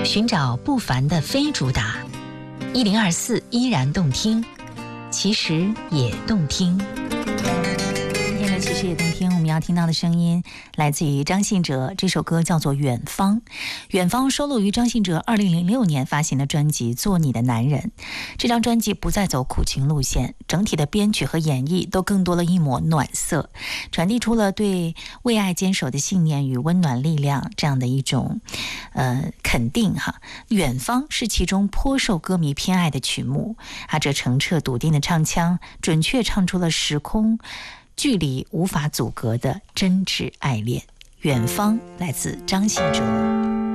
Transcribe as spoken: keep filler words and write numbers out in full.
寻找不凡的非主打，一零二四依然动听，其实也动听。今天的其实也动听，我们要听到的声音来自于张信哲，这首歌叫做《远方》。远方收录于张信哲二零零六年发行的专辑《做你的男人》。这张专辑不再走苦情路线，整体的编曲和演绎都更多了一抹暖色，传递出了对为爱坚守的信念与温暖力量这样的一种呃肯定哈。远方是其中颇受歌迷偏爱的曲目，阿哲澄澈笃定的唱腔，准确唱出了时空距离无法阻隔的真挚爱恋。远方来自张信哲。